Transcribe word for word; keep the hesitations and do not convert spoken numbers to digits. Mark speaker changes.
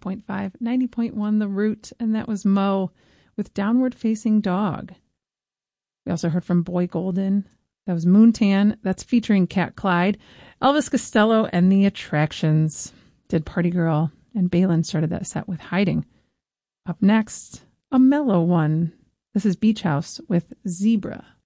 Speaker 1: point five, ninety point one The Root, and that was Mo with Downward Facing Dog. We also heard from Boy Golden. That was Moontan. That's featuring Cat Clyde. Elvis Costello and the Attractions did Party Girl, and Balin started that set with Hiding. Up next, a mellow one. This is Beach House with Zebra.